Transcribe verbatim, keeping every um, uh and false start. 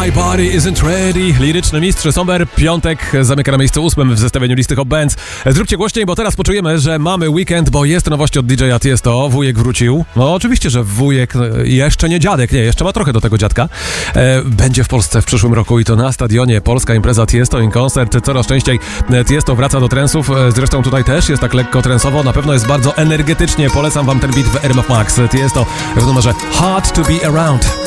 My body isn't ready. Liryczny mistrz Somber. Piątek zamyka na miejscu ósmym w zestawieniu listy Hot Bands. Zróbcie głośniej, bo teraz poczujemy, że mamy weekend, bo jest nowość od D J a Tiesto. Wujek wrócił. No oczywiście, że wujek, jeszcze nie dziadek, nie, jeszcze ma trochę do tego dziadka. E, będzie w Polsce w przyszłym roku i to na stadionie. Polska impreza Tiesto in Concert. Coraz częściej Tiesto wraca do trensów. Zresztą tutaj też jest tak lekko trensowo. Na pewno jest bardzo energetycznie. Polecam wam ten beat w R M F Max. Tiesto w numerze Hard to be Around.